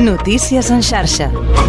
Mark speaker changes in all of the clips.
Speaker 1: Notícies en xarxa.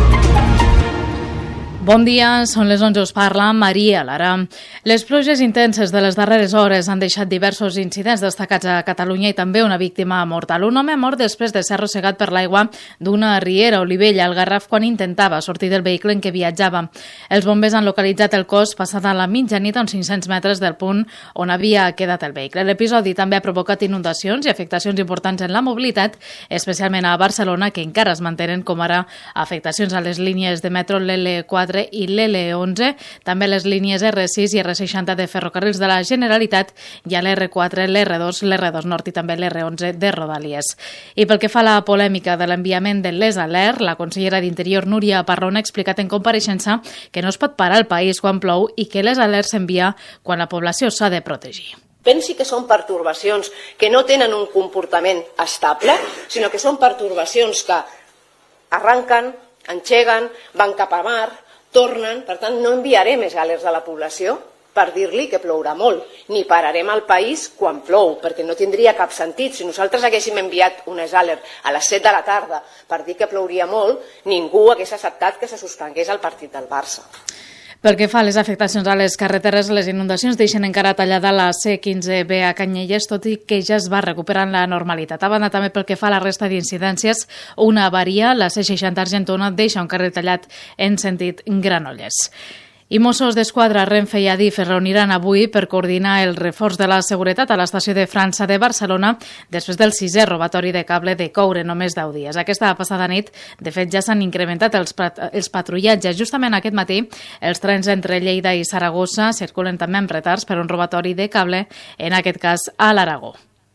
Speaker 2: Bon dia, són les 11, us parla Maria Lara. Les pluges intenses de les darreres hores han deixat diversos incidents destacats a Catalunya i també una víctima mortal. Un home mort després de ser arrossegat per l'aigua d'una riera Olivella al Garraf quan intentava sortir del vehicle en què viatjava. Els bombers han localitzat el cos passada la mitjanit a uns 500 metres del punt on havia quedat el vehicle. L'episodi també ha provocat inundacions i afectacions importants en la mobilitat, especialment a Barcelona, que encara es mantenen, com ara afectacions a les línies de metro l'L4 i l'L11, també les línies R6 i R60 de ferrocarrils de la Generalitat i a l'R4, l'R2, l'R2 Nord i també l'R11 de Rodalies. I pel que fa a la polèmica de l'enviament de les Alert, la consellera d'Interior Núria Parrón ha explicat en compareixença que no es pot parar el país quan plou i que les Alert s'envia quan la població s'ha de protegir.
Speaker 3: Pensi que són pertorbacions que no tenen un comportament estable, sinó que són pertorbacions que arranquen, engeguen, van cap a mar, tornen. Per tant, no enviaré més alerts a la població per dir-li que plourà molt, ni pararem el país quan plou, perquè no tindria cap sentit. Si nosaltres haguéssim enviat unes alerts a les 7 de la tarda per dir que plouria molt, ningú hagués acceptat que se suspengués el partit del Barça.
Speaker 2: Pel que fa a les afectacions a les carreteres, les inundacions deixen encara tallada la C15B a Canyelles, tot i que ja es va recuperant la normalitat. A banda, també pel que fa a la resta d'incidències, una avaria, la C60 Argentona, deixa un carrer tallat en sentit Granollers. I Mossos d'Esquadra, Renfe i Adif es reuniran avui per coordinar el reforç de la seguretat a l'estació de França de Barcelona després del 6è robatori de cable de coure en només 10 dies. Aquesta passada nit, de fet, ja s'han incrementat els patrullatges. Justament aquest matí, els trens entre Lleida i Saragossa circulen també amb retards per un robatori de cable, en aquest cas a l'Aragó.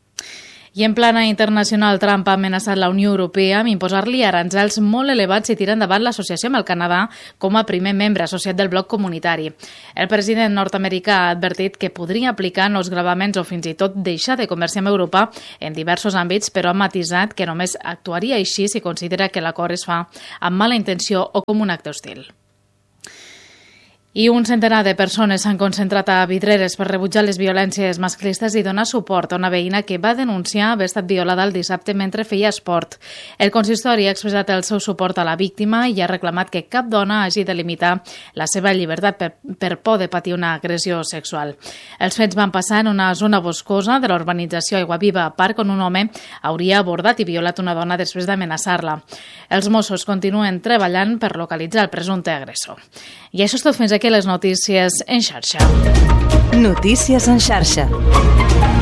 Speaker 2: I en plana internacional, Trump ha amenaçat la Unió Europea amb imposar-li aranzels molt elevats i tirar endavant l'associació amb el Canadà com a primer membre associat del bloc comunitari. El president nord-americà ha advertit que podria aplicar nous gravaments o fins i tot deixar de comerciar amb Europa en diversos àmbits, però ha matisat que només actuaria així si considera que l'acord es fa amb mala intenció o com un acte hostil. I un centenar de persones s'han concentrat a Vidreres per rebutjar les violències masclistes i donar suport a una veïna que va denunciar haver estat violada el dissabte mentre feia esport. El consistori ha expressat el seu suport a la víctima i ha reclamat que cap dona hagi de limitar la seva llibertat per por de patir una agressió sexual. Els fets van passar en una zona boscosa de la urbanització Aiguaviva Park, on un home hauria abordat i violat una dona després d'amenaçar-la. Els Mossos continuen treballant per localitzar el presumpte agressor. I això és tot, fins aquí les notícies en xarxa.
Speaker 1: Notícies en xarxa.